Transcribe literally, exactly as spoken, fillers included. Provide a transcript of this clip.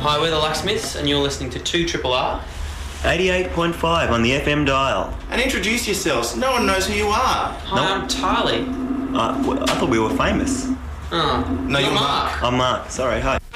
Hi, we're the Locksmiths, and you're listening to two Triple R. eighty-eight point five on the F M dial. And introduce yourselves. No one knows who you are. Hi, No. I'm Tarly. Uh, w- I thought we were famous. Oh, No, you're Mark. I'm Mark. Sorry, hi.